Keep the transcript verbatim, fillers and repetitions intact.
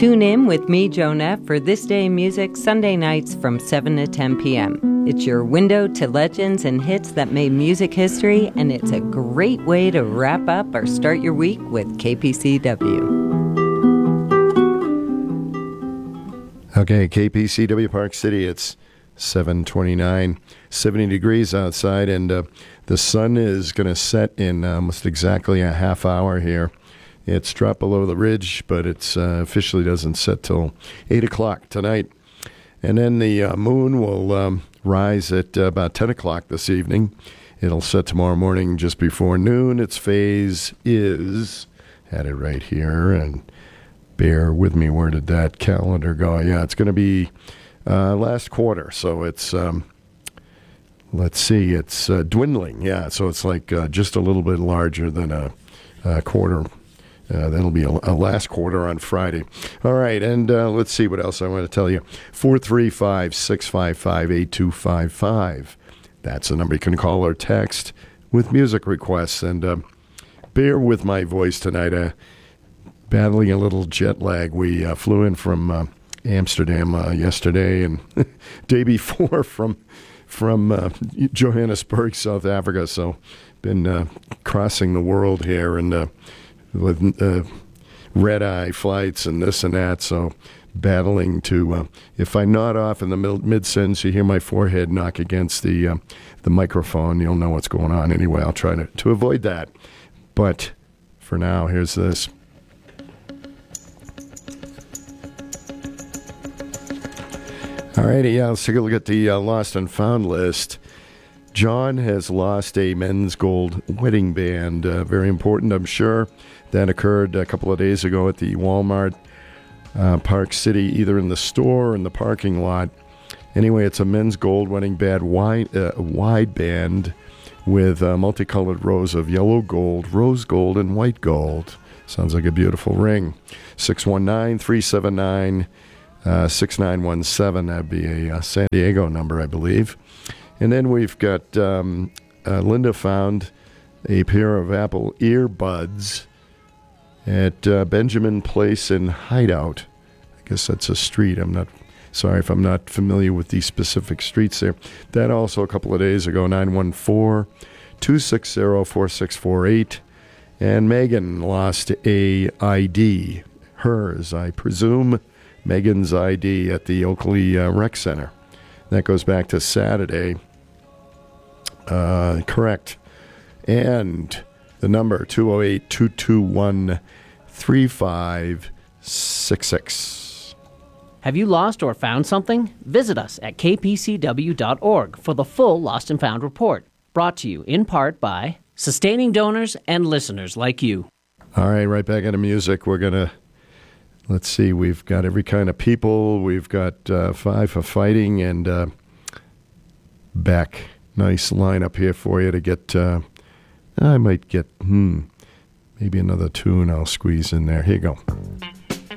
Tune in with me, Joan F., for This Day in Music, Sunday nights from seven to ten p.m. It's your window to legends and hits that made music history, and it's a great way to wrap up or start your week with K P C W. Okay, K P C W Park City, it's seven twenty-nine, seventy degrees outside, and uh, the sun is going to set in almost exactly a half hour here. It's dropped below the ridge, but it uh, officially doesn't set till eight o'clock tonight. And then the uh, moon will um, rise at uh, about ten o'clock this evening. It'll set tomorrow morning just before noon. Its phase is, had it right here, and bear with me, where did that calendar go? Yeah, it's going to be uh, last quarter, so it's, um, let's see, it's uh, dwindling. Yeah, so it's like uh, just a little bit larger than a, a quarter. Uh, that'll be a, a last quarter on Friday. All right, and uh, let's see what else I want to tell you. four three five, six five five, eight two five five. That's the number you can call or text with music requests. And uh, bear with my voice tonight. Uh, battling a little jet lag. We uh, flew in from uh, Amsterdam uh, yesterday, and day before from from uh, Johannesburg, South Africa. So been uh, crossing the world here, and uh, with uh, red-eye flights and this and that, so battling to, uh, if I nod off in the mid- mid-sentence, you hear my forehead knock against the uh, the microphone, you'll know what's going on. Anyway, I'll try to, to avoid that. But for now, here's this. All righty, yeah, let's take a look at the uh, Lost and Found list. John has lost a men's gold wedding band. Uh, very important, I'm sure. That occurred a couple of days ago at the Walmart uh, Park City, either in the store or in the parking lot. Anyway, it's a men's gold wedding band, wide, uh, wide band with uh, multicolored rows of yellow gold, rose gold, and white gold. Sounds like a beautiful ring. six one nine, three seven nine, six nine one seven. That'd be a uh, San Diego number, I believe. And then we've got um, uh, Linda found a pair of Apple earbuds at uh, Benjamin Place in Hideout. I guess that's a street. I'm not sorry if I'm not familiar with these specific streets there. That also a couple of days ago, nine one four, two six zero, four six four eight. And Megan lost a I D, hers, I presume, Megan's I D at the Oakley uh, Rec Center. That goes back to Saturday. Uh, correct. And the number, two oh eight, two two one, three five six six. Have you lost or found something? Visit us at k p c w dot org for the full Lost and Found report. Brought to you in part by sustaining donors and listeners like you. All right, right back into music. We're going to, let's see, we've got every kind of people. We've got uh, Five for Fighting and uh, back. Nice lineup here for you to get, uh, I might get, hmm, maybe another tune I'll squeeze in there. Here you go.